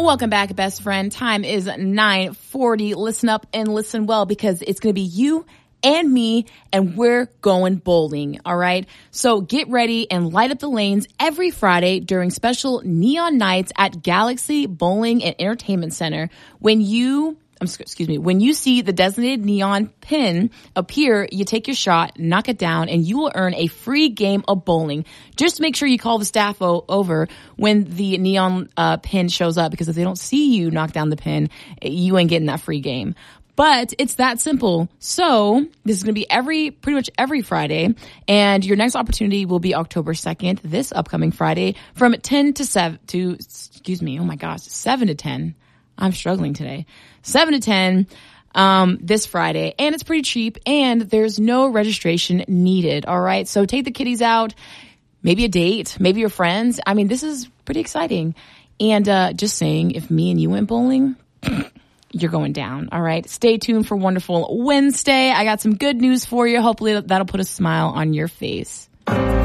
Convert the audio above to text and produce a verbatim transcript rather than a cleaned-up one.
Welcome back, best friend. Time is nine forty. Listen up and listen well, because it's going to be you and me, and we're going bowling, all right? So get ready and light up the lanes every Friday during special neon nights at Galaxy Bowling and Entertainment Center. When you, excuse me, when you see the designated neon pin appear, you take your shot, knock it down, and you will earn a free game of bowling. Just make sure you call the staff o- over when the neon uh, pin shows up, because if they don't see you knock down the pin, you ain't getting that free game. But it's that simple. So this is going to be every, pretty much every Friday. And your next opportunity will be October second, this upcoming Friday, from ten to seven to, excuse me, oh my gosh, seven to ten. I'm struggling today. seven to ten, um, this Friday. And it's pretty cheap, and there's no registration needed. All right. So take the kiddies out, maybe a date, maybe your friends. I mean, this is pretty exciting. And, uh, just saying, if me and you went bowling, you're going down. All right. Stay tuned for Wonderful Wednesday. I got some good news for you. Hopefully that'll put a smile on your face.